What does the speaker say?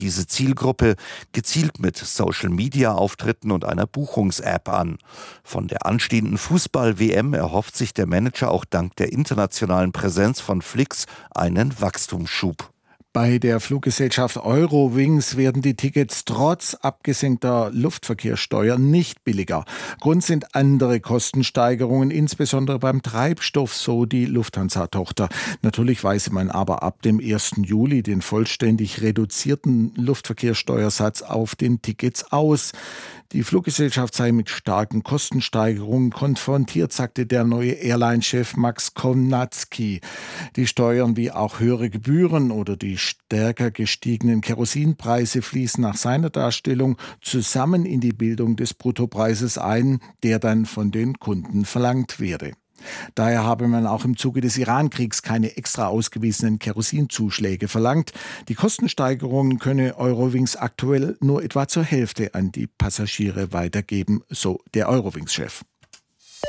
diese Zielgruppe gezielt mit Social-Media-Auftritten und einer Buchungs-App an. Von der anstehenden Fußball-WM erhofft sich der Manager auch dank der internationalen Präsenz von Flix einen Wachstumsschub. Bei der Fluggesellschaft Eurowings werden die Tickets trotz abgesenkter Luftverkehrssteuer nicht billiger. Grund sind andere Kostensteigerungen, insbesondere beim Treibstoff, so die Lufthansa-Tochter. Natürlich weise man aber ab dem 1. Juli den vollständig reduzierten Luftverkehrssteuersatz auf den Tickets aus. Die Fluggesellschaft sei mit starken Kostensteigerungen konfrontiert, sagte der neue Airline-Chef Max Kownacki. Die Steuern wie auch höhere Gebühren oder die stärker gestiegenen Kerosinpreise fließen nach seiner Darstellung zusammen in die Bildung des Bruttopreises ein, der dann von den Kunden verlangt werde. Daher habe man auch im Zuge des Iran-Kriegs keine extra ausgewiesenen Kerosinzuschläge verlangt. Die Kostensteigerungen könne Eurowings aktuell nur etwa zur Hälfte an die Passagiere weitergeben, so der Eurowings-Chef.